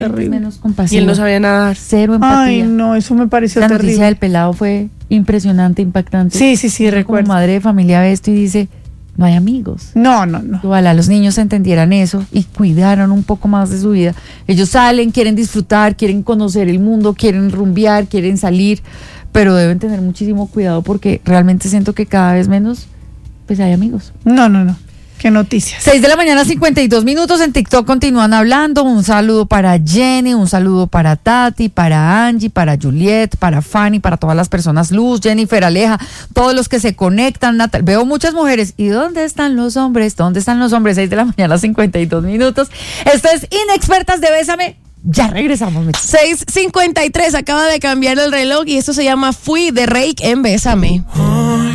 menos compasiva. Y él no sabía nadar. Cero empatía. Ay, no, eso me pareció La terrible. noticia del pelado fue impresionante, impactante. Sí, Como recuerdo. madre de familia ve esto y dice, no hay amigos. No. Ojalá los niños entendieran eso y cuidaran un poco más de su vida. Ellos salen, quieren disfrutar, quieren conocer el mundo, quieren rumbear, quieren salir, pero deben tener muchísimo cuidado porque realmente siento que cada vez menos pues hay amigos. No. Qué noticias. 6:52 a.m. En TikTok continúan hablando. Un saludo para Jenny, un saludo para Tati, para Angie, para Juliet, para Fanny, para todas las personas, Luz, Jennifer, Aleja, todos los que se conectan. Veo muchas mujeres. ¿Y dónde están los hombres? ¿Dónde están los hombres? 6:52 a.m. Esto es Inexpertas de Bésame. Ya regresamos. 6:53, acaba de cambiar el reloj y esto se llama Fui de Reik en Bésame.